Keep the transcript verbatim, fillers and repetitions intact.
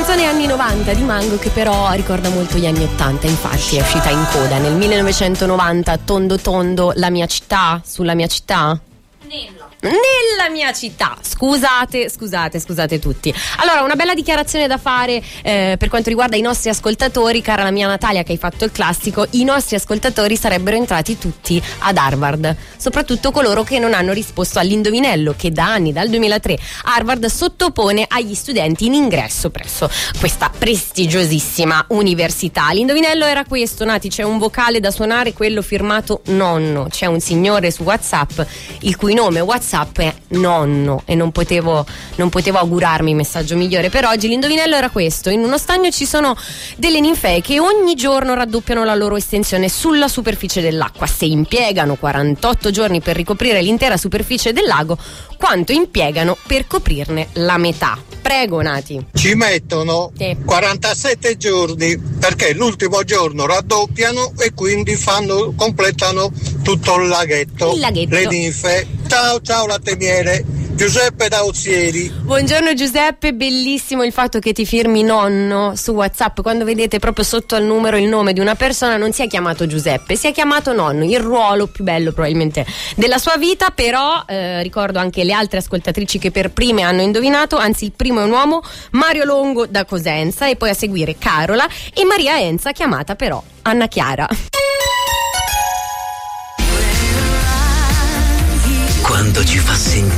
canzone anni novanta di Mango che però ricorda molto gli anni ottanta, infatti è uscita in coda nel millenovecentonovanta. Tondo tondo, la mia città, sulla mia città? Nella. Nella mia città. Scusate, scusate, scusate tutti. Allora, una bella dichiarazione da fare eh, per quanto riguarda i nostri ascoltatori. Cara la mia Natalia che hai fatto il classico, i nostri ascoltatori sarebbero entrati tutti ad Harvard, soprattutto coloro che non hanno risposto all'indovinello che da anni, dal duemilatré, Harvard sottopone agli studenti in ingresso presso questa prestigiosissima università. L'indovinello era questo, Nati: c'è un vocale da suonare, quello firmato nonno. C'è un signore su WhatsApp il cui nome WhatsApp è nonno e non potevo, non potevo augurarmi messaggio migliore per oggi. L'indovinello era questo: in uno stagno ci sono delle ninfee che ogni giorno raddoppiano la loro estensione sulla superficie dell'acqua. Se impiegano quarantotto giorni per ricoprire l'intera superficie del lago, quanto impiegano per coprirne la metà? Prego, Nati. Ci mettono sì. quarantasette giorni, perché l'ultimo giorno raddoppiano e quindi fanno, completano tutto il laghetto. Il laghetto. Le ninfe. Ciao, ciao latte miele. Giuseppe da Ozieri. Buongiorno Giuseppe, bellissimo il fatto che ti firmi nonno su WhatsApp. Quando vedete proprio sotto al numero il nome di una persona, non si è chiamato Giuseppe, si è chiamato nonno, il ruolo più bello probabilmente della sua vita. Però eh, ricordo anche le altre ascoltatrici che per prime hanno indovinato, anzi il primo è un uomo, Mario Longo da Cosenza, e poi a seguire Carola e Maria Enza, chiamata però Anna Chiara. Quando ci fa sentire